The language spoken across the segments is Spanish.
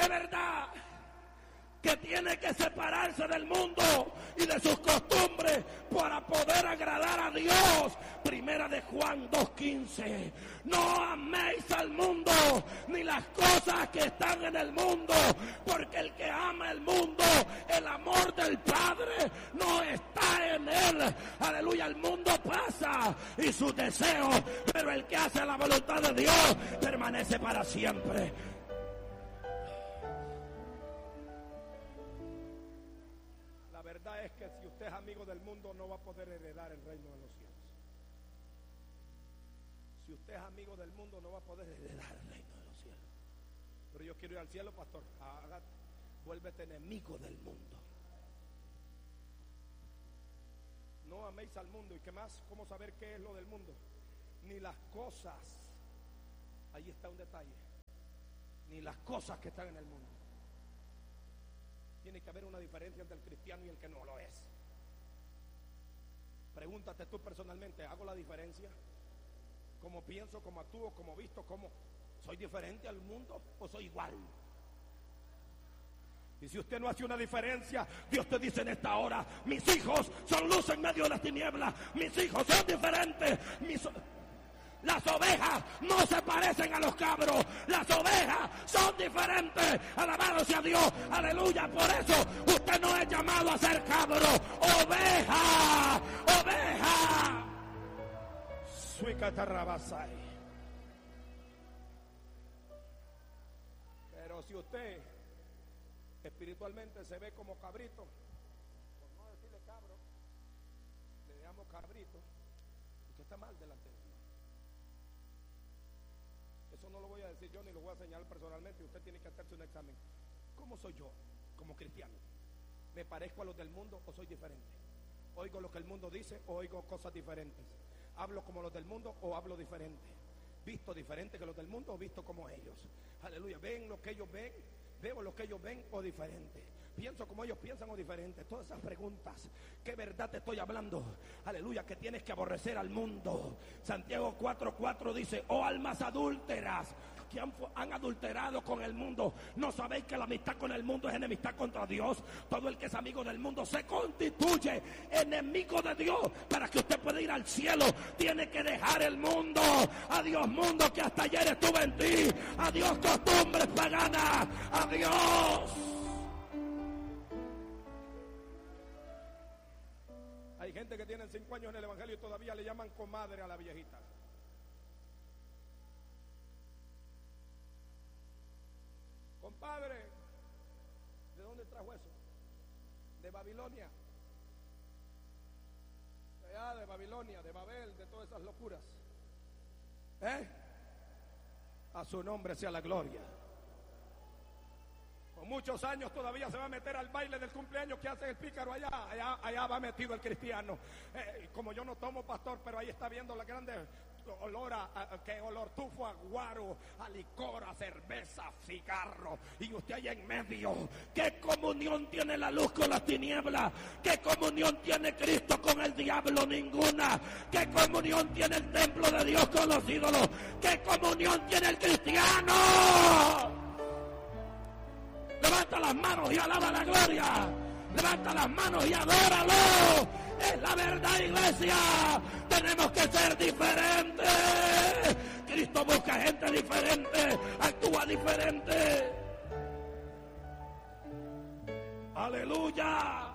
de verdad que tiene que separarse del mundo y de sus costumbres para poder agradar a Dios. Primera de Juan 2:15. No améis al mundo ni las cosas que están en el mundo, porque el que ama el mundo, el amor del Padre no está en él. Aleluya, el mundo pasa y sus deseos, pero el que hace la voluntad de Dios permanece para siempre. La verdad es que si usted es amigo del mundo no va a poder heredar el reino de los cielos. Si usted es amigo del mundo no va a poder heredar el reino de los cielos. Pero yo quiero ir al cielo, pastor. Vuélvete enemigo del mundo. No améis al mundo. ¿Y qué más? ¿Cómo saber qué es lo del mundo? Ni las cosas. Ahí está un detalle. Ni las cosas que están en el mundo. Tiene que haber una diferencia entre el cristiano y el que no lo es. Pregúntate tú personalmente, ¿hago la diferencia? ¿Cómo pienso, cómo actúo, cómo visto, cómo soy diferente al mundo o soy igual? Y si usted no hace una diferencia, Dios te dice en esta hora: mis hijos son luz en medio de las tinieblas, mis hijos son diferentes, las ovejas no se parecen a los cabros, las ovejas son diferentes. Alabado sea Dios, aleluya. Por eso usted no es llamado a ser cabro, oveja, oveja. Pero si usted espiritualmente se ve como cabrito, por no decirle cabro, le llamo cabrito, usted está mal delante de Dios. Eso no lo voy a decir yo ni lo voy a señalar personalmente. Usted tiene que hacerse un examen. ¿Cómo soy yo como cristiano? ¿Me parezco a los del mundo o soy diferente? ¿Oigo lo que el mundo dice o oigo cosas diferentes? ¿Hablo como los del mundo o hablo diferente? ¿Visto diferente que los del mundo o visto como ellos? Aleluya. ¿Ven lo que ellos ven? ¿Veo lo que ellos ven o diferente? ¿Pienso como ellos piensan o diferente? Todas esas preguntas, ¿qué verdad te estoy hablando? Aleluya, que tienes que aborrecer al mundo. Santiago 4:4 dice: oh almas adúlteras, que han adulterado con el mundo, ¿no sabéis que la amistad con el mundo es enemistad contra Dios? Todo el que es amigo del mundo se constituye enemigo de Dios. Para que usted pueda ir al cielo, tiene que dejar el mundo. Adiós mundo que hasta ayer estuve en ti. Adiós costumbres paganas. Adiós. Hay gente que tiene 5 años en el evangelio y todavía le llaman comadre a la viejita. Compadre, ¿de dónde trajo eso? De Babilonia. De allá, de Babilonia, de Babel, de todas esas locuras. A su nombre sea la gloria. Con muchos años todavía se va a meter al baile del cumpleaños que hace el pícaro allá va metido el cristiano. Como yo no tomo, pastor, pero ahí está viendo la grande olor que olor tufo, a guaro, a licor, a cerveza, a cigarro, y usted allá en medio. ¿Qué comunión tiene la luz con las tinieblas? ¿Qué comunión tiene Cristo con el diablo? Ninguna. ¿Qué comunión tiene el templo de Dios con los ídolos? ¿Qué comunión tiene el cristiano? Levanta las manos y alaba la gloria. Levanta las manos y adóralo. Es la verdad, iglesia. Tenemos que ser diferentes. Cristo busca gente diferente, actúa diferente. Aleluya.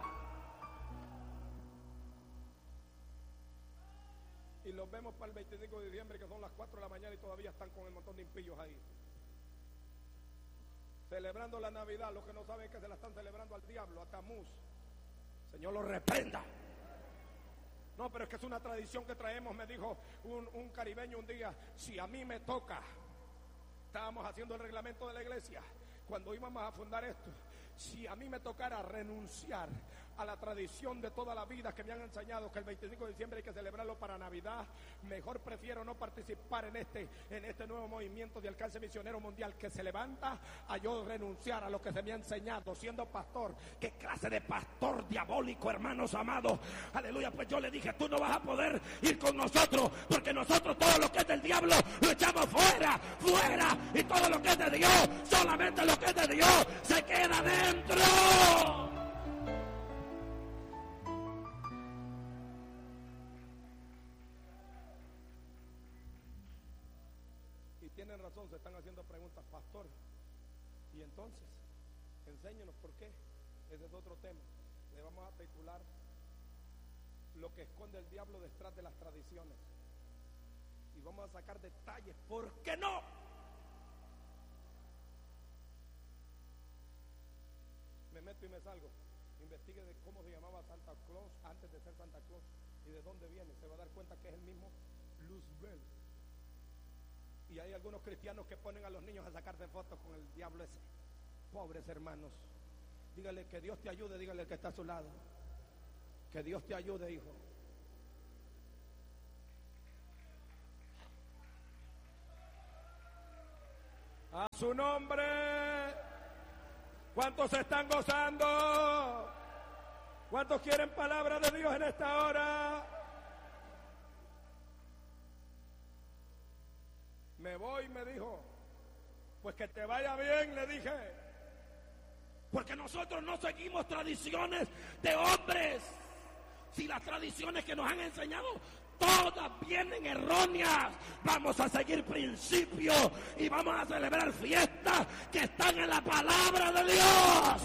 Y los vemos para el 25 de diciembre, que son las 4 de la mañana y todavía están con el montón de impíos ahí, celebrando la Navidad. Los que no saben que se la están celebrando al diablo, a Tamuz. Señor, lo reprenda. No, pero es que es una tradición que traemos. Me dijo un caribeño un día: si a mí me toca, estábamos haciendo el reglamento de la iglesia cuando íbamos a fundar esto, si a mí me tocara renunciar a la tradición de toda la vida que me han enseñado que el 25 de diciembre hay que celebrarlo para Navidad, mejor prefiero no participar en este nuevo movimiento de alcance misionero mundial que se levanta, a yo renunciar a lo que se me ha enseñado siendo pastor. ¿Qué clase de pastor diabólico, hermanos amados? Aleluya. Pues yo le dije, tú no vas a poder ir con nosotros, porque nosotros todo lo que es del diablo lo echamos fuera, y todo lo que es de Dios, solamente lo que es de Dios se queda dentro. Y tienen razón, se están haciendo preguntas, pastor, y entonces enséñenos por qué. Ese es otro tema. Le vamos a titular lo que esconde el diablo detrás de las tradiciones, y vamos a sacar detalles. ¿Por qué no? Me meto y me salgo. Investigue de cómo se llamaba Santa Claus antes de ser Santa Claus y de dónde viene. Se va a dar cuenta que es el mismo Luzbel. Y hay algunos cristianos que ponen a los niños a sacarse fotos con el diablo ese. Pobres hermanos. Dígale que Dios te ayude, dígale al que está a su lado. Que Dios te ayude, hijo. A su nombre. ¿Cuántos se están gozando? ¿Cuántos quieren palabra de Dios en esta hora? Me voy, me dijo. Pues que te vaya bien, le dije. Porque nosotros no seguimos tradiciones de hombres. Si las tradiciones que nos han enseñado todas vienen erróneas, vamos a seguir principios y vamos a celebrar fiestas que están en la palabra de Dios.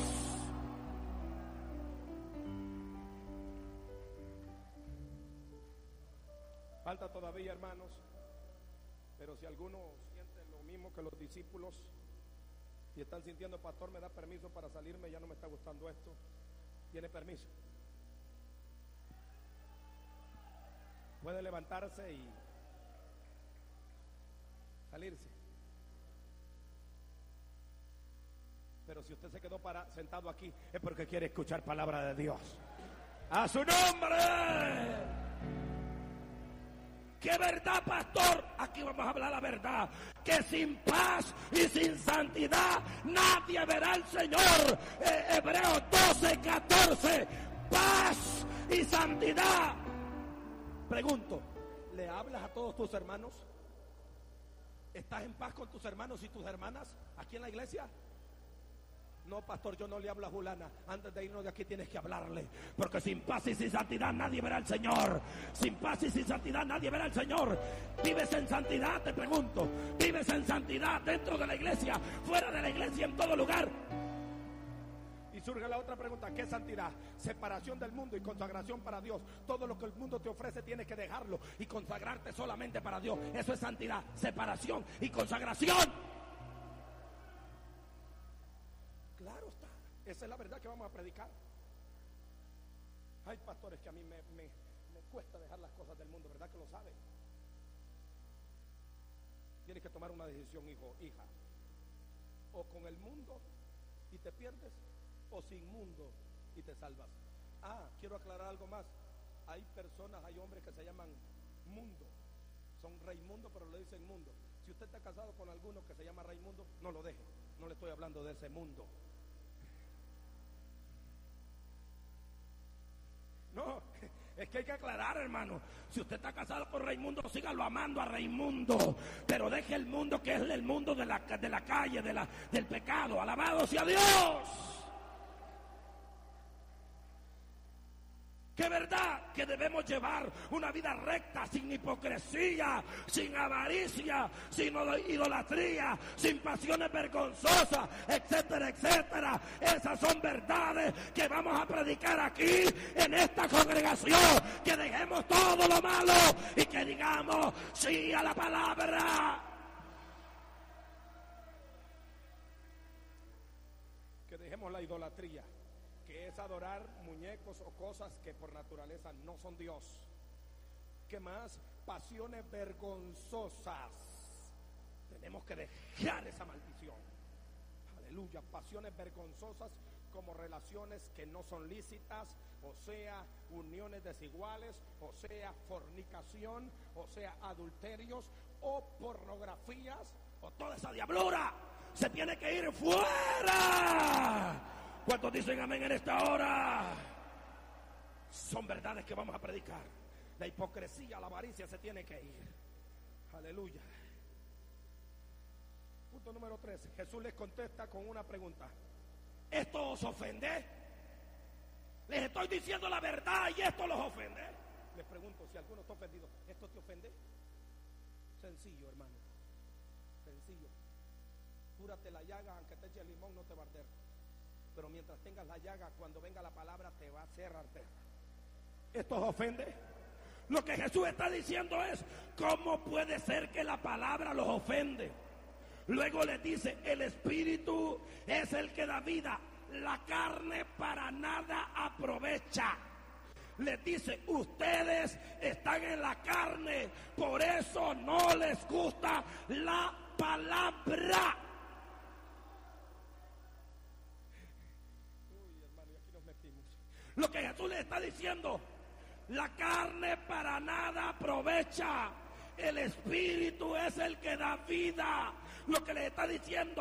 Falta todavía, hermanos, pero si alguno siente lo mismo que los discípulos y están sintiendo, pastor, me da permiso para salirme, ya no me está gustando esto, tiene permiso. Puede levantarse y salirse. Pero si usted se quedó sentado aquí es porque quiere escuchar palabra de Dios. ¡A su nombre! ¡Qué verdad, pastor! Aquí vamos a hablar la verdad. Que sin paz y sin santidad nadie verá al Señor. Hebreos 12:14. Paz y santidad. Pregunto, ¿le hablas a todos tus hermanos? ¿Estás en paz con tus hermanos y tus hermanas aquí en la iglesia? No, pastor, yo no le hablo a Julana. Antes de irnos de aquí tienes que hablarle. Porque sin paz y sin santidad nadie verá al Señor. Sin paz y sin santidad nadie verá al Señor. ¿Vives en santidad? Te pregunto. ¿Vives en santidad dentro de la iglesia, fuera de la iglesia, en todo lugar? Y surge la otra pregunta, ¿qué es santidad? Separación del mundo y consagración para Dios. Todo lo que el mundo te ofrece tienes que dejarlo y consagrarte solamente para Dios. Eso es santidad, separación y consagración. Claro está, esa es la verdad que vamos a predicar. Hay pastores que a mí me cuesta dejar las cosas del mundo, ¿verdad que lo saben? Tienes que tomar una decisión, hijo, hija. O con el mundo y te pierdes, o sin mundo y te salvas. Quiero aclarar algo más. Hay personas, hay hombres que se llaman mundo. Son Raimundo, pero le dicen mundo. Si usted está casado con alguno que se llama Raimundo, no lo deje. No le estoy hablando de ese mundo. No, es que hay que aclarar, hermano. Si usted está casado con Raimundo, sígalo amando a Raimundo, pero deje el mundo que es el mundo de la calle, del pecado. Alabado sea Dios. Que verdad que debemos llevar una vida recta, sin hipocresía, sin avaricia, sin idolatría, sin pasiones vergonzosas, etcétera, etcétera. Esas son verdades que vamos a predicar aquí en esta congregación. Que dejemos todo lo malo y que digamos sí a la palabra. Que dejemos la idolatría, que es adorar muñecos o cosas que por naturaleza no son Dios. ¿Qué más? Pasiones vergonzosas. Tenemos que dejar esa maldición. Aleluya. Pasiones vergonzosas como relaciones que no son lícitas, o sea, uniones desiguales, o sea, fornicación, o sea, adulterios, o pornografías, o toda esa diablura. Se tiene que ir fuera. ¿Cuántos dicen amén en esta hora? Son verdades que vamos a predicar. La hipocresía, la avaricia se tiene que ir. Aleluya. Punto número 13. Jesús les contesta con una pregunta. ¿Esto os ofende? Les estoy diciendo la verdad y esto los ofende. Les pregunto, si alguno está ofendido, ¿esto te ofende? Sencillo, hermano. Sencillo. Cúrate la llaga, aunque te eche el limón, no te va a arder. Pero mientras tengas la llaga, cuando venga la palabra, te va a hacer arder. ¿Esto os ofende? Lo que Jesús está diciendo es, ¿cómo puede ser que la palabra los ofende? Luego les dice, el Espíritu es el que da vida, la carne para nada aprovecha. Les dice, ustedes están en la carne, por eso no les gusta la palabra. Uy, hermano, y aquí nos metimos. Lo que Jesús les está diciendo, la carne para nada aprovecha. El Espíritu es el que da vida. Lo que les está diciendo,